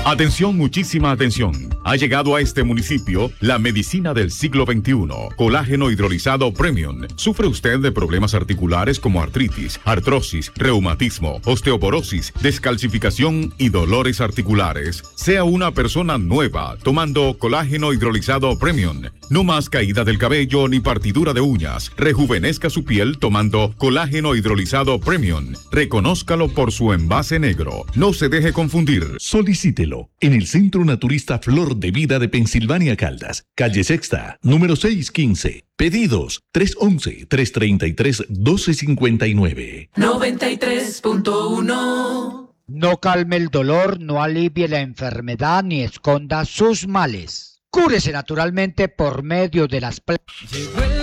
Atención, muchísima atención. Ha llegado a este municipio la medicina del siglo XXI. Colágeno hidrolizado Premium. ¿Sufre usted de problemas articulares como artritis, artrosis, reumatismo, osteoporosis, descalcificación y dolores articulares? Sea una persona nueva tomando colágeno hidrolizado Premium. No más caída del cabello ni partidura de uñas. Rejuvenezca su piel tomando colágeno hidrolizado Premium. Reconózcalo por su envase negro. No se deje confundir. Solicítelo en el Centro Naturista Flor de Vida de Pensilvania Caldas, calle Sexta, número 615. Pedidos 311-333-1259. 93.1. No calme el dolor, no alivie la enfermedad ni esconda sus males. Cúrese naturalmente por medio de las plantas.